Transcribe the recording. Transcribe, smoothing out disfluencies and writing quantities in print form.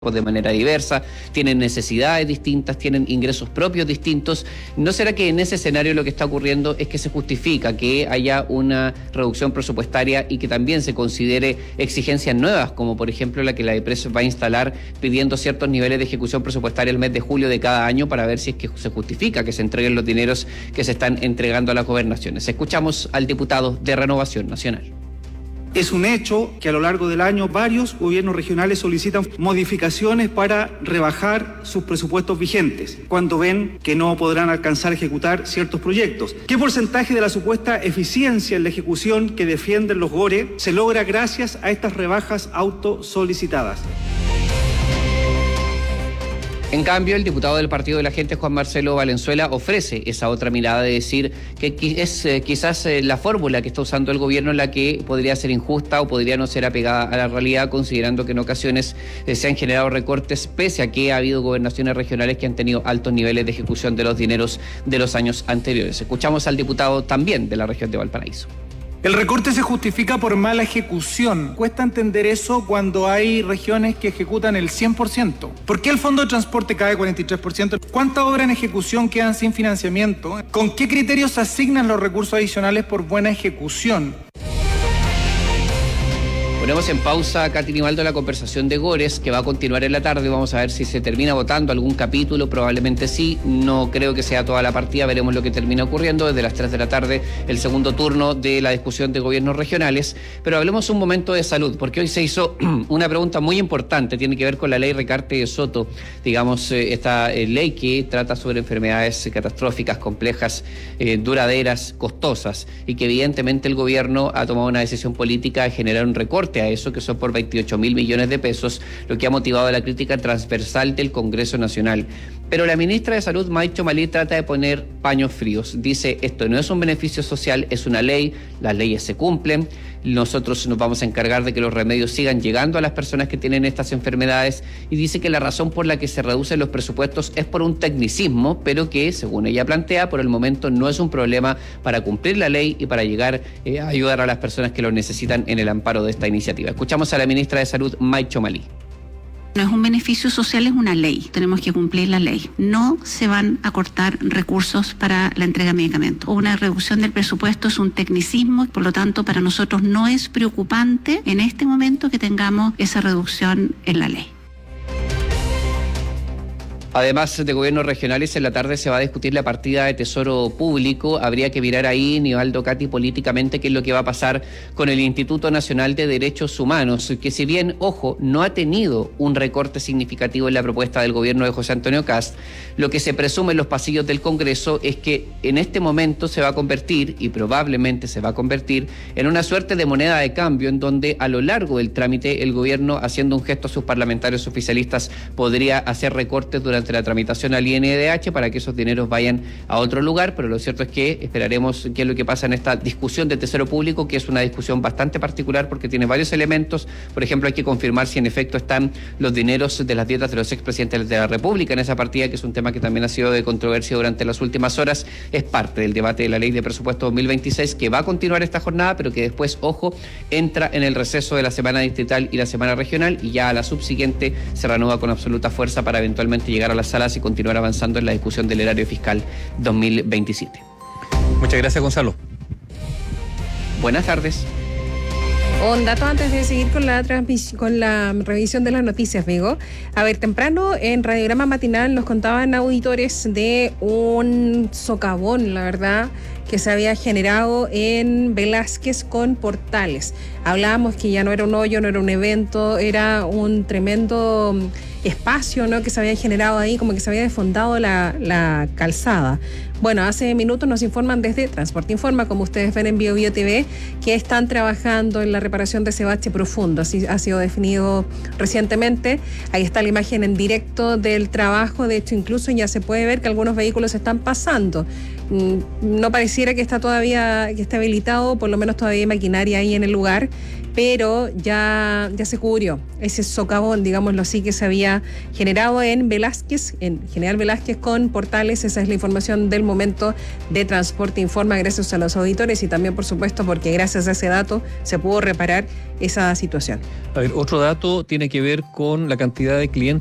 de manera diversa, tienen necesidades distintas, tienen ingresos propios distintos. ¿No será que en ese escenario lo que está ocurriendo es que se justifica que haya una reducción presupuestaria y que también se considere exigencias nuevas, como por ejemplo la que la EPRES va a instalar pidiendo ciertos niveles de ejecución presupuestaria el mes de julio de cada año para ver si es que se justifica que se entreguen los dineros que se están entregando a las gobernaciones? Escuchamos al diputado de Renovación Nacional. Es un hecho que a lo largo del año varios gobiernos regionales solicitan modificaciones para rebajar sus presupuestos vigentes cuando ven que no podrán alcanzar a ejecutar ciertos proyectos. ¿Qué porcentaje de la supuesta eficiencia en la ejecución que defienden los GORE se logra gracias a estas rebajas autosolicitadas? En cambio, el diputado del Partido de la Gente, Juan Marcelo Valenzuela, ofrece esa otra mirada de decir que es quizás la fórmula que está usando el gobierno la que podría ser injusta o podría no ser apegada a la realidad, considerando que en ocasiones se han generado recortes pese a que ha habido gobernaciones regionales que han tenido altos niveles de ejecución de los dineros de los años anteriores. Escuchamos al diputado también de la región de Valparaíso. El recorte se justifica por mala ejecución. Cuesta entender eso cuando hay regiones que ejecutan el 100%. ¿Por qué el Fondo de Transporte cae 43%? ¿Cuántas obras en ejecución quedan sin financiamiento? ¿Con qué criterios se asignan los recursos adicionales por buena ejecución? Ponemos en pausa, Katy Nivaldo, la conversación de Gores, que va a continuar en la tarde. Vamos a ver si se termina votando algún capítulo, probablemente sí. No creo que sea toda la partida, veremos lo que termina ocurriendo. Desde las 3 de la tarde, el segundo turno de la discusión de gobiernos regionales. Pero hablemos un momento de salud, porque hoy se hizo una pregunta muy importante, tiene que ver con la ley Recarte de Soto, digamos, esta ley que trata sobre enfermedades catastróficas, complejas, duraderas, costosas, y que evidentemente el gobierno ha tomado una decisión política de generar un recorte a eso, que son por 28.000 millones de pesos, lo que ha motivado la crítica transversal del Congreso Nacional. Pero la ministra de Salud, May Chomalí, trata de poner paños fríos. Dice, esto no es un beneficio social, es una ley, las leyes se cumplen, nosotros nos vamos a encargar de que los remedios sigan llegando a las personas que tienen estas enfermedades, y dice que la razón por la que se reducen los presupuestos es por un tecnicismo, pero que, según ella plantea, por el momento no es un problema para cumplir la ley y para llegar a ayudar a las personas que lo necesitan en el amparo de esta iniciativa. Escuchamos a la ministra de Salud, May Chomalí. No es un beneficio social, es una ley. Tenemos que cumplir la ley. No se van a cortar recursos para la entrega de medicamentos. Una reducción del presupuesto es un tecnicismo, por lo tanto, para nosotros no es preocupante en este momento que tengamos esa reducción en la ley. Además de gobiernos regionales, en la tarde se va a discutir la partida de Tesoro Público. Habría que mirar ahí, Nivaldo, Katy, políticamente qué es lo que va a pasar con el Instituto Nacional de Derechos Humanos, que si bien, ojo, no ha tenido un recorte significativo en la propuesta del gobierno de José Antonio Kast, lo que se presume en los pasillos del Congreso es que en este momento se va a convertir, y probablemente se va a convertir, en una suerte de moneda de cambio en donde a lo largo del trámite el gobierno, haciendo un gesto a sus parlamentarios oficialistas, podría hacer recortes durante la tramitación al INDH para que esos dineros vayan a otro lugar, pero lo cierto es que esperaremos qué es lo que pasa en esta discusión de Tesoro Público, que es una discusión bastante particular porque tiene varios elementos. Por ejemplo, hay que confirmar si en efecto están los dineros de las dietas de los expresidentes de la República en esa partida, que es un tema que también ha sido de controversia durante las últimas horas. Es parte del debate de la Ley de Presupuesto 2026 que va a continuar esta jornada, pero que después, ojo, entra en el receso de la semana distrital y la semana regional, y ya a la subsiguiente se reanuda con absoluta fuerza para eventualmente llegar a las salas y continuar avanzando en la discusión del erario fiscal 2027. Muchas gracias, Gonzalo. Buenas tardes. Un dato antes de seguir con la revisión de las noticias, amigo. A ver, temprano en Radiograma Matinal nos contaban auditores de un socavón, la verdad, que se había generado en Velázquez con Portales. Hablábamos que ya no era un hoyo, no era un evento, era un tremendo espacio, ¿no?, que se había generado ahí, como que se había desfondado la calzada. Bueno, hace minutos nos informan desde Transporte Informa, como ustedes ven en BioBio TV, que están trabajando en la reparación de ese bache profundo. Así ha sido definido recientemente. Ahí está la imagen en directo del trabajo. De hecho, incluso ya se puede ver que algunos vehículos están pasando. No pareciera que está habilitado, por lo menos todavía hay maquinaria ahí en el lugar pero ya se cubrió ese socavón, digámoslo así, que se había generado en General Velázquez con Portales. Esa es la información del momento de Transporte Informa, gracias a los auditores y también, por supuesto, porque gracias a ese dato se pudo reparar esa situación. A ver, otro dato tiene que ver con la cantidad de clientes